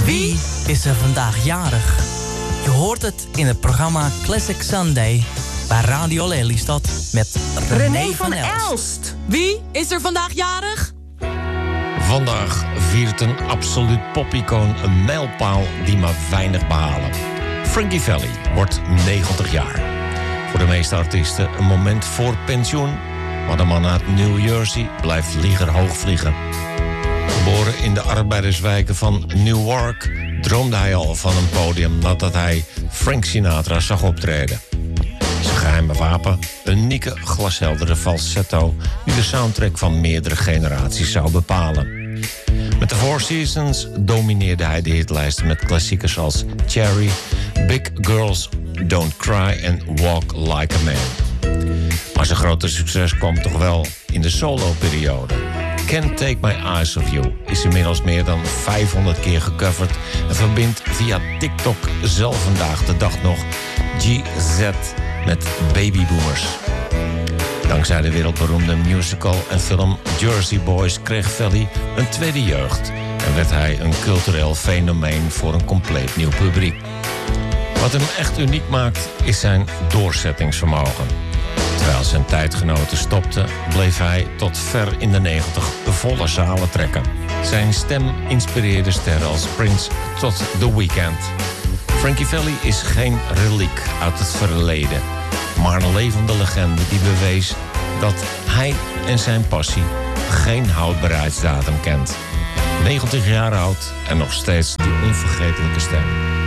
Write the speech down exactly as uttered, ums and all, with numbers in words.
Wie is er vandaag jarig? Je hoort het in het programma Classic Sunday bij Radio Lelystad met René, René van van Elst. Elst. Wie is er vandaag jarig? Vandaag viert een absoluut popicoon een mijlpaal die maar weinig behalen. Frankie Valli wordt negentig jaar. Voor de meeste artiesten een moment voor pensioen, maar de man uit New Jersey blijft liegerhoog vliegen. Geboren in de arbeiderswijken van Newark droomde hij al van een podium nadat hij Frank Sinatra zag optreden. Zijn geheime wapen, een unieke glasheldere falsetto die de soundtrack van meerdere generaties zou bepalen. Met de Four Seasons domineerde hij de hitlijsten met klassiekers als Cherry, Big Girls Don't Cry en Walk Like a Man. Maar zijn grote succes kwam toch wel in de solo-periode. Can't Take My Eyes Off You is inmiddels meer dan vijfhonderd keer gecoverd en verbindt via TikTok zelf vandaag de dag nog G Z met babyboomers. Dankzij de wereldberoemde musical en film Jersey Boys kreeg Valli een tweede jeugd en werd hij een cultureel fenomeen voor een compleet nieuw publiek. Wat hem echt uniek maakt is zijn doorzettingsvermogen. Terwijl zijn tijdgenoten stopten, bleef hij tot ver in de negentig volle zalen trekken. Zijn stem inspireerde sterren als Prince tot The Weeknd. Frankie Valli is geen reliek uit het verleden, maar een levende legende die bewees dat hij en zijn passie geen houdbaarheidsdatum kent. negentig jaar oud en nog steeds die onvergetelijke stem.